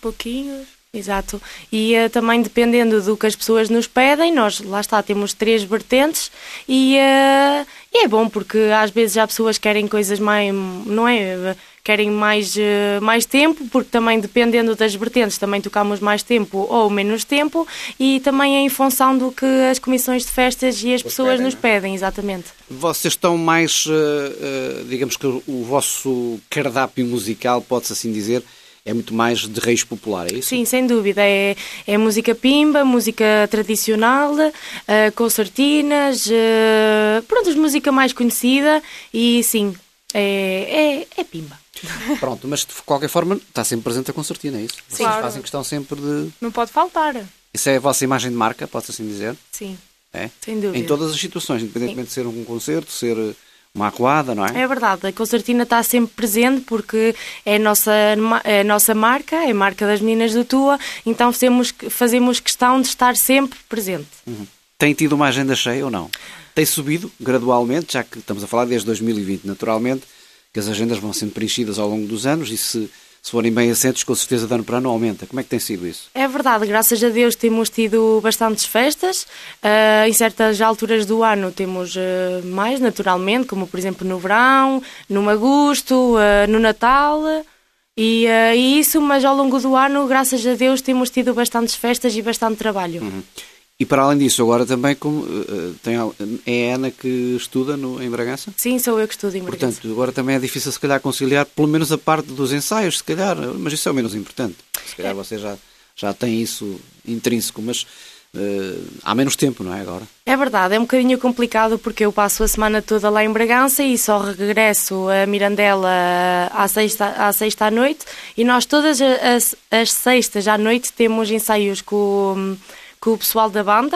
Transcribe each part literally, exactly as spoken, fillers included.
pouquinhos. Exato. E uh, também dependendo do que as pessoas nos pedem, nós, lá está, temos três vertentes e, uh, e é bom porque às vezes há pessoas que querem coisas mais, não é, querem mais, uh, mais tempo, porque também dependendo das vertentes também tocamos mais tempo ou menos tempo e também é em função do que as comissões de festas e as pessoas pedem, nos pedem, exatamente. Vocês estão mais, uh, uh, digamos que o vosso cardápio musical, pode-se assim dizer, é muito mais de raiz popular, é isso? Sim, sem dúvida. É, é música pimba, música tradicional, uh, concertinas, uh, pronto, música mais conhecida e sim, é, é, é pimba. Pronto, mas de qualquer forma está sempre presente a concertina, é isso? Vocês claro. fazem questão sempre de... Não pode faltar. Isso é a vossa imagem de marca, pode-se assim dizer? Sim, é? Sem dúvida. Em todas as situações, independentemente sim. de ser um concerto, ser... uma arruada, não é? É verdade, a concertina está sempre presente porque é a nossa, é a nossa marca, é a marca das meninas do Tua, então fazemos, fazemos questão de estar sempre presente. Uhum. Tem tido uma agenda cheia ou não? Tem subido gradualmente, já que estamos a falar desde dois mil e vinte, naturalmente, que as agendas vão sendo preenchidas ao longo dos anos e se, se forem bem assentos, com certeza de ano para ano aumenta. Como é que tem sido isso? É verdade, graças a Deus temos tido bastantes festas, uh, em certas alturas do ano temos uh, mais, naturalmente, como por exemplo no verão, no agosto, uh, no Natal, e, uh, e isso, mas ao longo do ano, graças a Deus, temos tido bastantes festas e bastante trabalho. Uhum. E para além disso, agora também como, uh, tem, é a Ana que estuda no, em Bragança? Sim, sou eu que estudo em Bragança. Portanto, agora também é difícil se calhar conciliar pelo menos a parte dos ensaios, se calhar, mas isso é o menos importante. Se calhar é. Você já, já tem isso intrínseco, mas uh, há menos tempo, não é agora? É verdade, é um bocadinho complicado porque eu passo a semana toda lá em Bragança e só regresso a Mirandela à sexta, à sexta à noite e nós todas as, as sextas à noite temos ensaios com... com o pessoal da banda.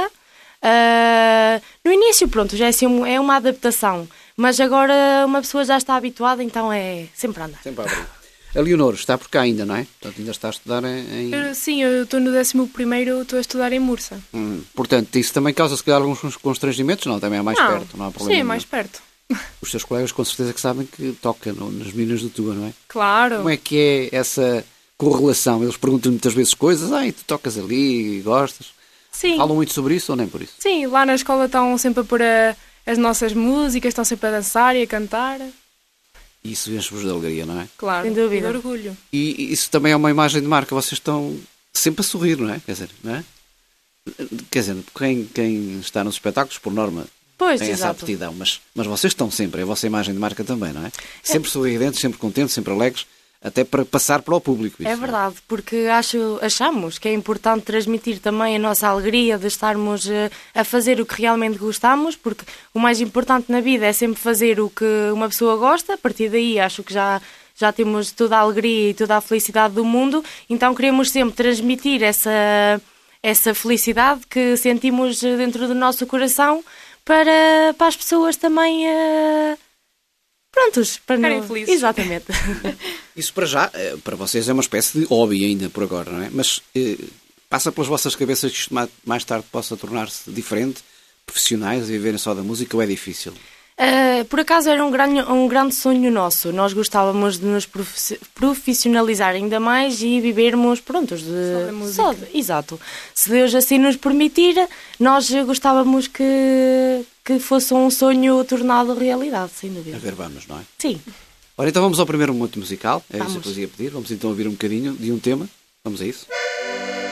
Uh, no início, pronto, já é, assim, é uma adaptação, mas agora uma pessoa já está habituada, então é sempre a andar. Sempre a abrir. A Leonor está por cá ainda, não é? Portanto, ainda está a estudar em... Eu, sim, eu estou no décimo primeiro, estou a estudar em Mursa. Hum, portanto, isso também causa, se calhar, alguns constrangimentos? Não, também é mais não, perto, não há problema. Sim, é nenhum. mais perto. Os seus colegas com certeza que sabem que toca no, nas meninas do Tua, não é? Claro. Como é que é essa correlação? Eles perguntam muitas vezes coisas, ai, tu tocas ali, gostas? Sim. Falam muito sobre isso ou nem por isso? Sim, lá na escola estão sempre a pôr a, as nossas músicas, estão sempre a dançar e a cantar. Isso enche-vos de alegria, não é? Claro, sem dúvida. E de orgulho. E isso também é uma imagem de marca, vocês estão sempre a sorrir, não é? Quer dizer, não é? Quer dizer, quem, quem está nos espetáculos, por norma, pois, tem exato. essa aptidão, mas, mas vocês estão sempre, é a vossa imagem de marca também, não é? Sempre é. sorridentes, sempre contentes, sempre alegres. Até para passar para o público. Isso, é verdade, porque acho, achamos que é importante transmitir também a nossa alegria de estarmos a fazer o que realmente gostamos, porque o mais importante na vida é sempre fazer o que uma pessoa gosta. A partir daí acho que já, já temos toda a alegria e toda a felicidade do mundo, então queremos sempre transmitir essa, essa felicidade que sentimos dentro do nosso coração para, para as pessoas também... Uh... Prontos, para ficarem não... felizes. Exatamente. Isso para já, para vocês é uma espécie de hobby ainda por agora, não é? Mas eh, passa pelas vossas cabeças que isto mais tarde possa tornar-se diferente, profissionais, a viverem só da música, ou é difícil? Uh, por acaso era um grande, um grande sonho nosso. Nós gostávamos de nos profissionalizar ainda mais e vivermos prontos de... Só da música. Só de... Exato. Se Deus assim nos permitir, nós gostávamos que, que fosse um sonho tornado realidade, sem dúvida. A ver, vamos, não é? Sim. Ora, então vamos ao primeiro momento musical. É vamos. isso que eu ia pedir. Vamos então ouvir um bocadinho de um tema. Vamos a isso.